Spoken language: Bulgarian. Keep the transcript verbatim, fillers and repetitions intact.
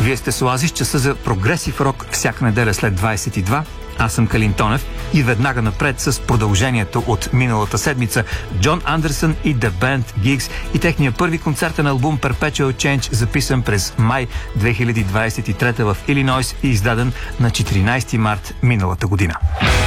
Вие сте с Оазис, часа за прогресив рок всяка неделя след двайсет и два. Аз съм Калин Тонев и веднага напред с продължението от миналата седмица. Джон Андерсън и The Band Geeks и техния първи концертен албум Perpetual Change, записан през май две хиляди двайсет и трета в Илинойс и издаден на четиринайсети март миналата година.